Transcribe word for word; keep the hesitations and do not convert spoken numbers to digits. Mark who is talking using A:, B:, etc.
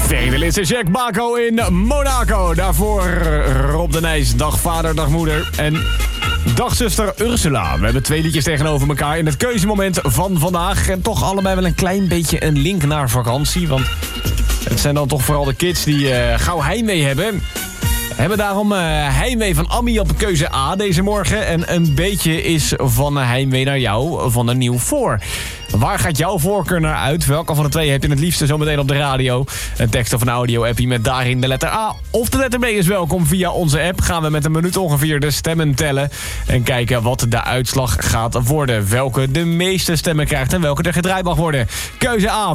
A: Verenigde Jack Bako in Monaco. Daarvoor Rob de Nijs, dag vader, dag moeder. En dag zuster Ursula. We hebben twee liedjes tegenover elkaar in het keuzemoment van vandaag. En toch allebei wel een klein beetje een link naar vakantie. Want het zijn dan toch vooral de kids die uh, gauw heimwee hebben. We hebben daarom uh, heimwee van Ammi op keuze A deze morgen. En een beetje is van heimwee naar jou van een nieuw voor. Waar gaat jouw voorkeur naar uit? Welke van de twee heb je het liefste zometeen op de radio? Een tekst of een audio-appie met daarin de letter A of de letter B is welkom. Via onze app gaan we met een minuut ongeveer de stemmen tellen. En kijken wat de uitslag gaat worden. Welke de meeste stemmen krijgt en welke er gedraaid mag worden. Keuze A.